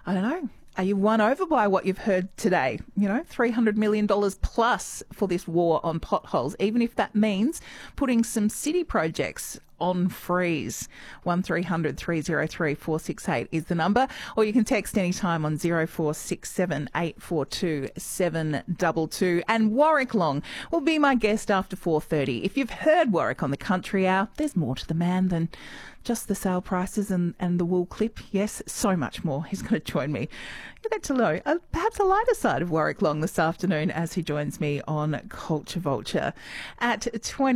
I don't know. Are you won over by what you've heard today? You know, $300 million plus for this war on potholes, even if that means putting some city projects on freeze. 1300 303 468 is the number, or you can text anytime on 0467 842 722. And Warwick Long will be my guest after 4:30. If you've heard Warwick on the Country Hour, there's more to the man than just the sale prices and the wool clip. Yes, so much more. He's going to join me. You get to know perhaps a lighter side of Warwick Long this afternoon as he joins me on Culture Vulture at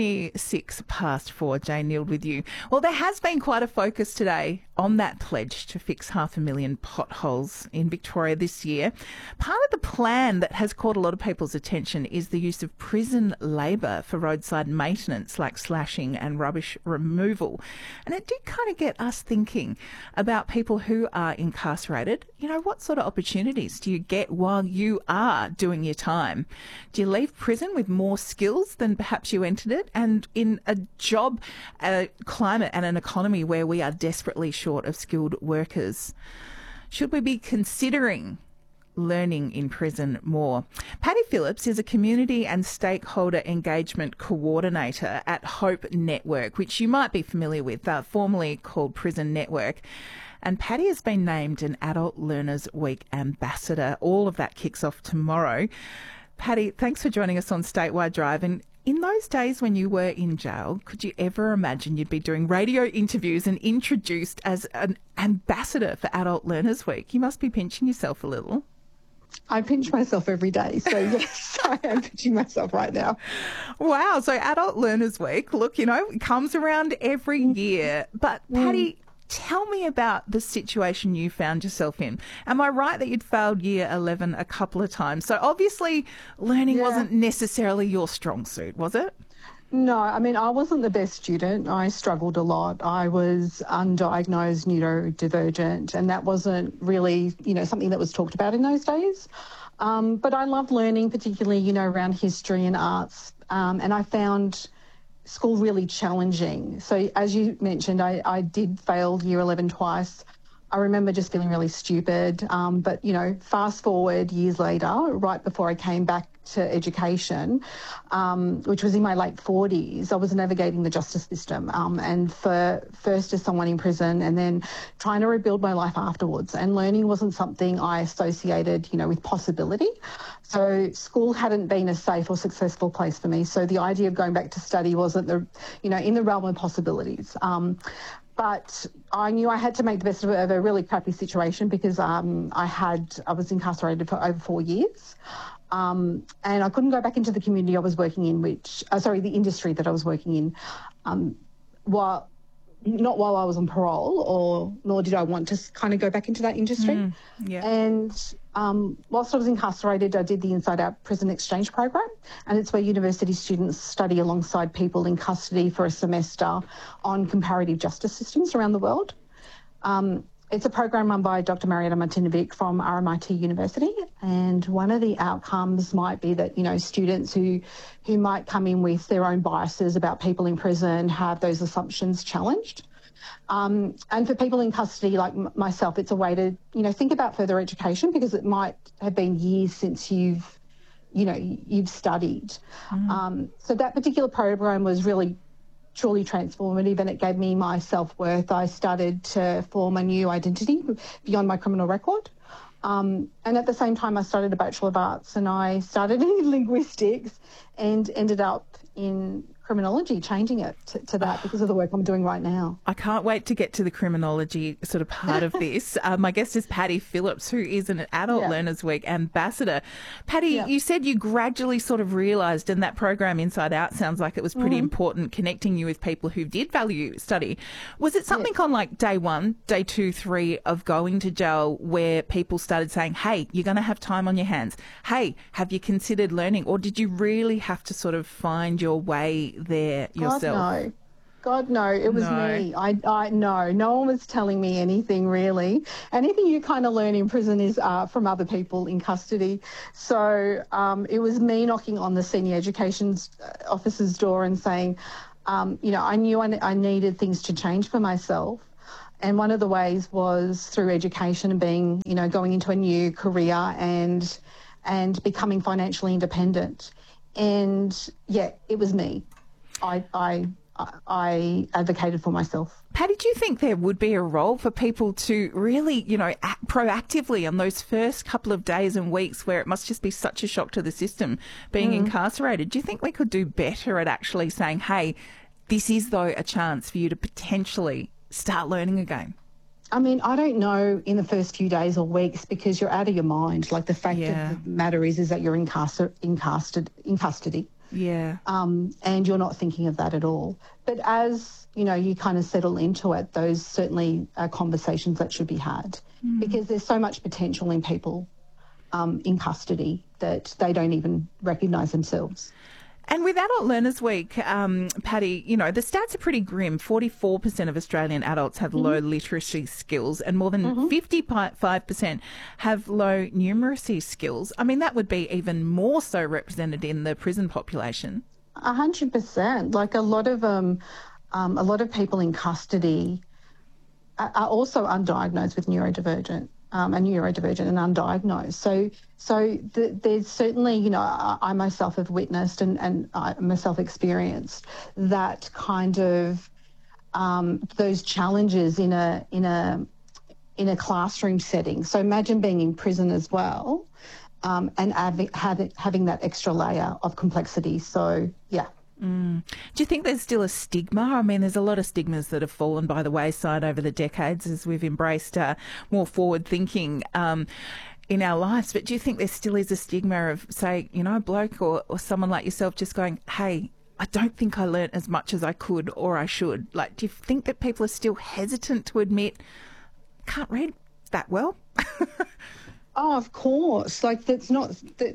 26 past 4. Jane Neild with you. Well, there has been quite a focus today on that pledge to fix 500,000 potholes in Victoria this year. Part of the plan that has caught a lot of people's attention is the use of prison labour for roadside maintenance like slashing and rubbish removal. And it did kind of get us thinking about people who are incarcerated. You know, what sort of opportunities do you get while you are doing your time? Do you leave prison with more skills than perhaps you entered it? And in a job climate and an economy where we are desperately short of skilled workers, should we be considering learning in prison more? Patty Phillips is a community and stakeholder engagement coordinator at Hope Network, which you might be familiar with, formerly called Prison Network. And Patty has been named an Adult Learners Week ambassador. All of that kicks off tomorrow. Patty, thanks for joining us on Statewide Drive. And in those days when you were in jail, could you ever imagine you'd be doing radio interviews and introduced as an ambassador for Adult Learners Week? You must be pinching yourself a little. I pinch myself every day. So, yes, I am pinching myself right now. Wow. So Adult Learners Week, look, you know, it comes around every year. But Patty, tell me about the situation you found yourself in. Am I right that you'd failed year 11 a couple of times? So obviously learning wasn't necessarily your strong suit, was it? No, I mean, I wasn't the best student. I struggled a lot. I was undiagnosed neurodivergent, and that wasn't really, you know, something that was talked about in those days. But I loved learning, particularly, you know, around history and arts, and I found school really challenging. So as you mentioned, I did fail year 11 twice. I remember just feeling really stupid. But, you know, fast forward years later, right before I came back to education, which was in my late 40s, I was navigating the justice system. And first as someone in prison and then trying to rebuild my life afterwards. And learning wasn't something I associated, you know, with possibility. So school hadn't been a safe or successful place for me. So the idea of going back to study wasn't in the realm of possibilities. But I knew I had to make the best of a really crappy situation because I was incarcerated for over 4 years. And I couldn't go back into the community I was working in, the industry that I was working in, not while I was on parole, nor did I want to kind of go back into that industry. And whilst I was incarcerated, I did the Inside Out Prison Exchange program, and it's where university students study alongside people in custody for a semester on comparative justice systems around the world. It's a program run by Dr. Marietta Martinovic from RMIT University, and one of the outcomes might be that, you know, students who might come in with their own biases about people in prison have those assumptions challenged. And for people in custody like myself, it's a way to, you know, think about further education because it might have been years since you've studied. So that particular program was really truly transformative, and it gave me my self-worth. I started to form a new identity beyond my criminal record. And at the same time, I started a Bachelor of Arts, and I started in linguistics and ended up in criminology, changing it to that because of the work I'm doing right now. I can't wait to get to the criminology sort of part of this. My guest is Patty Phillips, who is an Adult Learners Week ambassador. Patty, you said you gradually sort of realised, and that program Inside Out sounds like it was pretty important, connecting you with people who did value study. Was it something on like day 1, day 2, 3 of going to jail where people started saying, hey, you're going to have time on your hands. Hey, have you considered learning? Or did you really have to sort of find your way there yourself? God, no, it was me. No one was telling me anything really. Anything you kind of learn in prison is from other people in custody. So it was me knocking on the senior education officer's door and saying, you know, I knew I needed things to change for myself. And one of the ways was through education and being, going into a new career and becoming financially independent. And yeah, it was me. I advocated for myself. Patty, do you think there would be a role for people to really, act proactively on those first couple of days and weeks where it must just be such a shock to the system being incarcerated? Do you think we could do better at actually saying, hey, this is, though, a chance for you to potentially start learning again? I mean, I don't know in the first few days or weeks because you're out of your mind. Like the fact of the matter is that you're in custody. Yeah. And you're not thinking of that at all. But as, you kind of settle into it, those certainly are conversations that should be had because there's so much potential in people in custody that they don't even recognise themselves. And with Adult Learners Week, Patty, the stats are pretty grim. 44% of Australian adults have low literacy skills and more than 55% have low numeracy skills. I mean, that would be even more so represented in the prison population. 100%. Like a lot of people in custody are also undiagnosed with neurodivergent. And undiagnosed. So there's certainly, I myself have witnessed and I myself experienced that kind of those challenges in a classroom setting. So imagine being in prison as well, and having that extra layer of complexity. So yeah. Do you think there's still a stigma? I mean, there's a lot of stigmas that have fallen by the wayside over the decades as we've embraced more forward thinking in our lives. But do you think there still is a stigma of, say, a bloke or someone like yourself just going, hey, I don't think I learnt as much as I could or I should? Like, do you think that people are still hesitant to admit, can't read that well? Oh, of course. Like, it's not,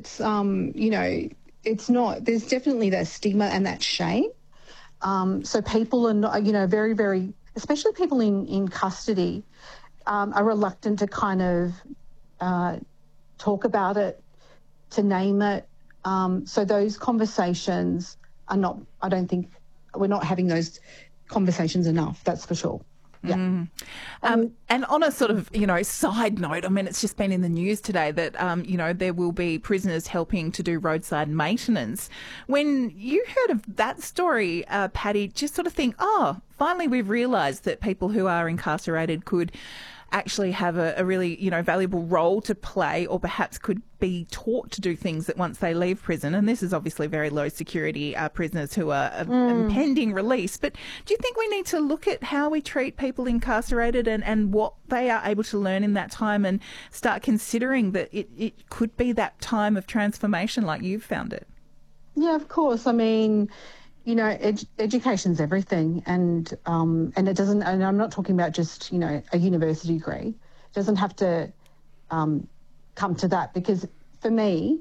there's definitely that stigma and that shame. So people are not, very, very, especially people in custody, are reluctant to kind of talk about it, to name it. So those conversations are not, I don't think, we're not having those conversations enough, that's for sure. Yeah. And on a sort of, side note, I mean, it's just been in the news today that, there will be prisoners helping to do roadside maintenance. When you heard of that story, Patty, just sort of think, oh, finally we've realised that people who are incarcerated could actually have a really, valuable role to play, or perhaps could be taught to do things that once they leave prison. And this is obviously very low security prisoners who are impending release. But do you think we need to look at how we treat people incarcerated and what they are able to learn in that time and start considering that it could be that time of transformation like you've found it? Yeah, of course. I mean, education's everything, and it doesn't. And I'm not talking about just a university degree. It doesn't have to come to that, because for me,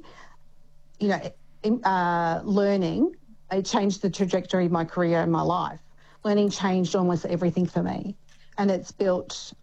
learning, it changed the trajectory of my career and my life. Learning changed almost everything for me, and it's built,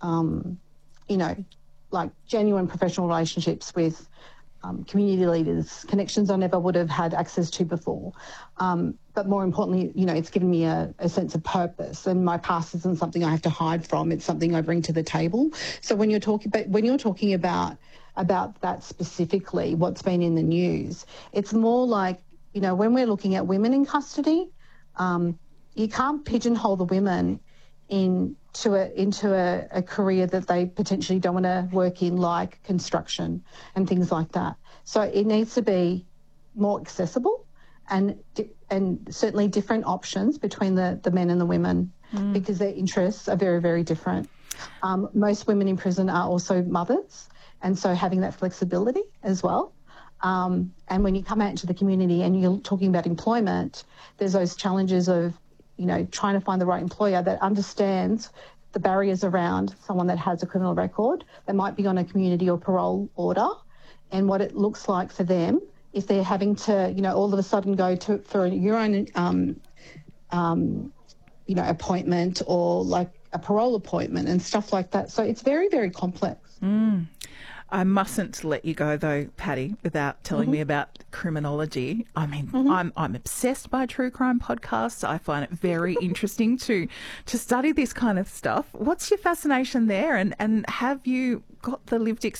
like genuine professional relationships with community leaders, connections I never would have had access to before. But more importantly, it's given me a sense of purpose, and my past isn't something I have to hide from. It's something I bring to the table. So when you're talking about that specifically, what's been in the news, it's more like, when we're looking at women in custody, you can't pigeonhole the women into a career that they potentially don't want to work in, like construction and things like that. So it needs to be more accessible, and certainly different options between the men and the women, because their interests are very, very different. Most women in prison are also mothers, and so having that flexibility as well. And when you come out into the community and you're talking about employment, there's those challenges of trying to find the right employer that understands the barriers around someone that has a criminal record, that might be on a community or parole order, and what it looks like for them if they're having to, all of a sudden go for your own, appointment, or like a parole appointment and stuff like that. So it's very, very complex. I mustn't let you go though, Patty, without telling me about criminology. I mean, I'm obsessed by true crime podcasts. I find it very interesting to study this kind of stuff. What's your fascination there, and have you got the lived experience